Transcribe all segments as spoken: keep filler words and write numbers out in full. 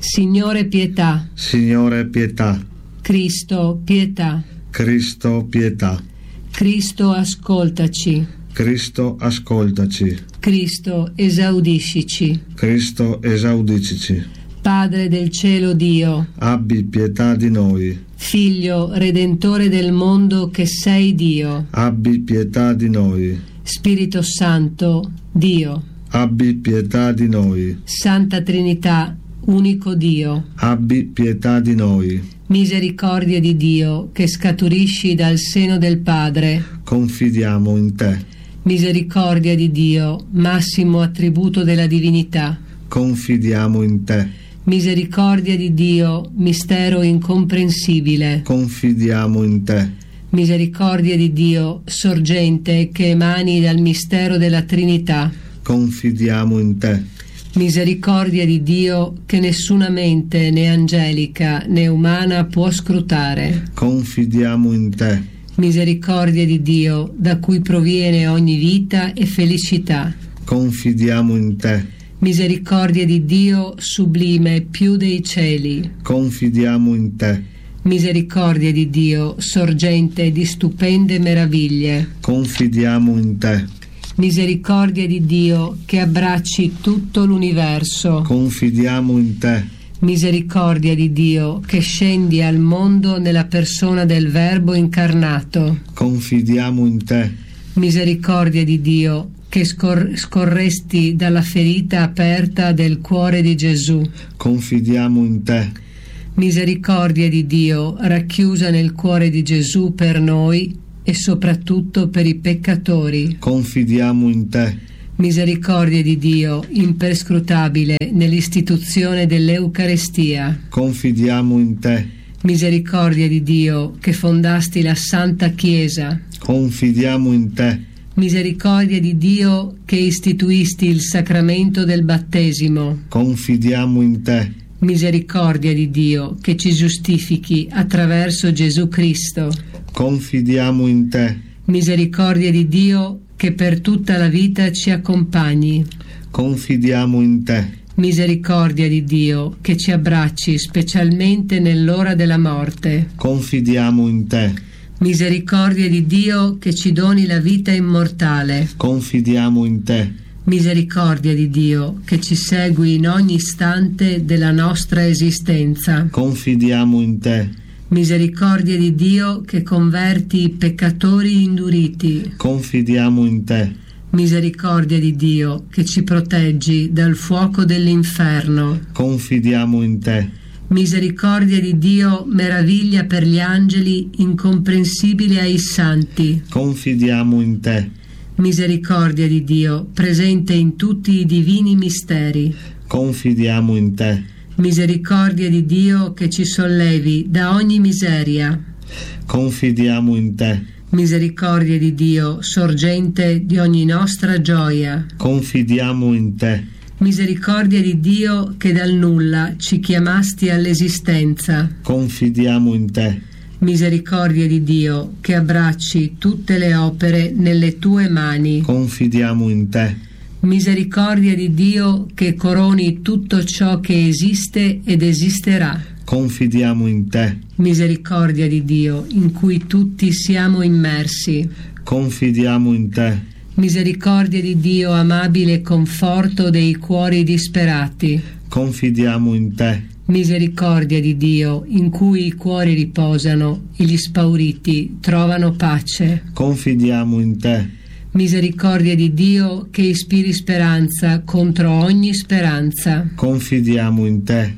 Signore pietà. Signore pietà. Cristo pietà. Cristo pietà. Cristo ascoltaci. Cristo ascoltaci. Cristo esaudiscici. Cristo esaudicici. Padre del cielo Dio, Abbi pietà di noi. Figlio redentore del mondo che sei Dio, Abbi pietà di noi. Spirito Santo Dio, Abbi pietà di noi. Santa Trinità, unico Dio, Abbi pietà di noi. misericordia di Dio che scaturisci dal seno del Padre, Confidiamo in te. misericordia di Dio, massimo attributo della divinità, Confidiamo in te. misericordia di Dio, mistero incomprensibile, Confidiamo in te. misericordia di Dio, sorgente che emani dal mistero della Trinità, Confidiamo in te. misericordia di Dio che nessuna mente né angelica né umana può scrutare, Confidiamo in te. misericordia di Dio da cui proviene ogni vita e felicità, Confidiamo in te. misericordia di Dio sublime più dei cieli, Confidiamo in te. misericordia di Dio sorgente di stupende meraviglie, Confidiamo in te. misericordia di Dio che abbracci tutto l'universo, Confidiamo in te. misericordia di Dio che scendi al mondo nella persona del Verbo incarnato, Confidiamo in te. misericordia di Dio che scor- scorresti dalla ferita aperta del cuore di Gesù, Confidiamo in te. misericordia di Dio racchiusa nel cuore di Gesù per noi e soprattutto per i peccatori, Confidiamo in te. misericordia di Dio imperscrutabile nell'istituzione dell'Eucarestia, Confidiamo in te. misericordia di Dio che fondasti la Santa Chiesa, Confidiamo in te. misericordia di Dio che istituisti il sacramento del battesimo, Confidiamo in te. misericordia di Dio che ci giustifichi attraverso Gesù Cristo, Confidiamo in te. misericordia di Dio che per tutta la vita ci accompagni, Confidiamo in te. misericordia di Dio che ci abbracci specialmente nell'ora della morte, Confidiamo in te. misericordia di Dio che ci doni la vita immortale, Confidiamo in te. misericordia di Dio che ci segui in ogni istante della nostra esistenza, Confidiamo in te. misericordia di Dio che converti i peccatori induriti, Confidiamo in te. misericordia di Dio che ci proteggi dal fuoco dell'inferno, Confidiamo in te. misericordia di Dio meraviglia per gli angeli incomprensibile ai santi, Confidiamo in te. misericordia di Dio presente in tutti i divini misteri, Confidiamo in te. misericordia di Dio che ci sollevi da ogni miseria, Confidiamo in te. misericordia di Dio sorgente di ogni nostra gioia, Confidiamo in te. misericordia di Dio che dal nulla ci chiamasti all'esistenza, Confidiamo in te. misericordia di Dio che abbracci tutte le opere nelle tue mani, Confidiamo in te. misericordia di Dio che coroni tutto ciò che esiste ed esisterà, Confidiamo in te. misericordia di Dio in cui tutti siamo immersi, Confidiamo in te. misericordia di Dio amabile conforto dei cuori disperati, Confidiamo in te. misericordia di Dio in cui i cuori riposano e gli spauriti trovano pace, Confidiamo in te. misericordia di Dio che ispiri speranza contro ogni speranza, Confidiamo in te.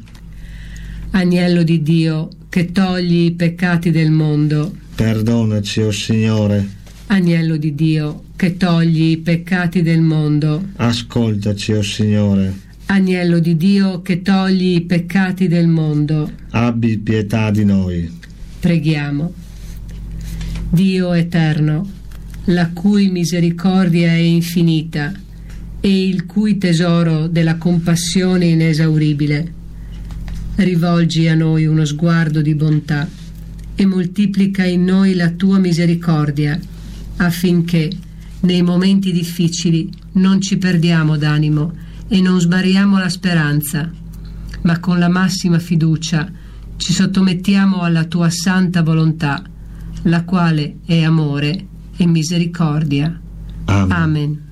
agnello di Dio che togli i peccati del mondo, Perdonaci, o Signore. agnello di Dio che togli i peccati del mondo, Ascoltaci, o Signore. agnello di Dio che togli i peccati del mondo, Abbi pietà di noi. preghiamo. Dio eterno, la cui misericordia è infinita e il cui tesoro della compassione inesauribile, rivolgi a noi uno sguardo di bontà e moltiplica in noi la tua misericordia, affinché nei momenti difficili non ci perdiamo d'animo e non sbariamo la speranza, ma con la massima fiducia ci sottomettiamo alla tua santa volontà, la quale è amore e misericordia. Amen. Amen.